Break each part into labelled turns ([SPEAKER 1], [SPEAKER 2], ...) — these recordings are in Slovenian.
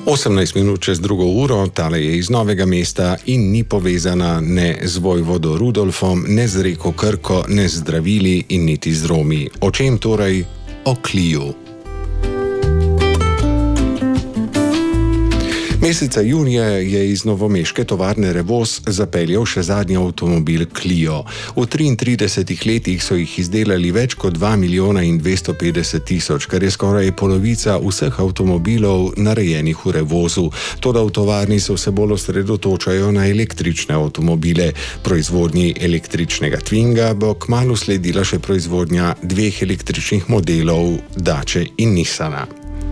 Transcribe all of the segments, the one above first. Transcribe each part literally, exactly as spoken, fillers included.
[SPEAKER 1] osemnajst minut čez drugo uro, tale je iz Novega mesta in ni povezana ne z vojvodo Rudolfom, ne z reko Krko, ne z zdravili in niti z Romi. O čem torej? O Clio. Meseca junija je iz novomeške tovarne Revoz zapeljal še zadnji avtomobil Clio. V triintridesetih letih so jih izdelali več kot dva milijona in dvesto petdeset tisoč, kar je skoraj polovica vseh avtomobilov narejenih v Revozu. Toda v tovarni se vse bolj osredotočajo na električne avtomobile. Proizvodnji električnega Twinga bo kmalu sledila še proizvodnja dveh električnih modelov Dace in Nissana.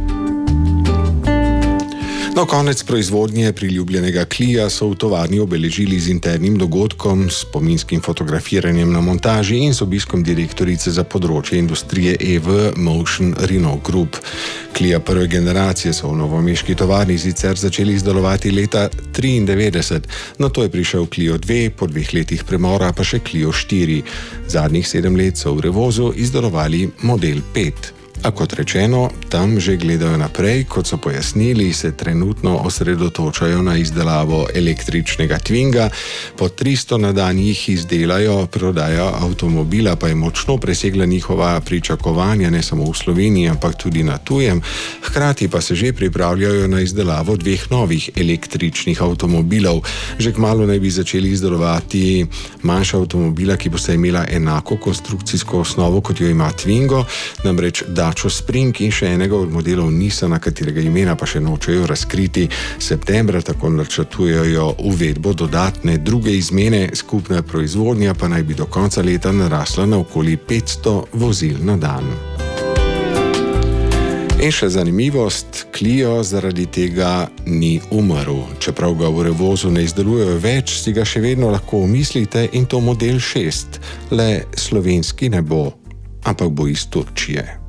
[SPEAKER 1] No, konec proizvodnje priljubljenega Clia so v tovarni obeležili z internim dogodkom, s spominskim fotografiranjem na montaži in z obiskom direktorice za področje industrije E V Motion Renault Group. Clia prve generacije so v novomeški tovarni sicer začeli izdelovati leta triindevetdeset, nato je prišel Clio dve, po dveh letih premora pa še Clio štiri. Zadnjih sedem let so v Revozu izdelovali model pet. A kot rečeno, tam že gledajo naprej, kot so pojasnili, se trenutno osredotočajo na izdelavo električnega Twinga. Po tristo na dan jih izdelajo, prodaja avtomobila pa je močno presegla njihova pričakovanja, ne samo v Sloveniji, ampak tudi na tujem. Hkrati pa se že pripravljajo na izdelavo dveh novih električnih avtomobilov. Že kmalu naj bi začeli izdelovati manjša avtomobila, ki bosta imela enako konstrukcijsko osnovo, kot jo ima Twingo, namreč Dacia Spring in še enega od modelov Nissana, katerega imena pa še nočejo razkriti. Septembra tako načrtujejo uvedbo dodatne druge izmene, skupna proizvodnja pa naj bi do konca leta narasla na okoli petsto vozil na dan. In še zanimivost, Clio zaradi tega ni umrl. Čeprav ga v Revozu ne izdelujejo več, si ga še vedno lahko omislite in to model šest. Le slovenski ne bo, ampak bo iz Turčije.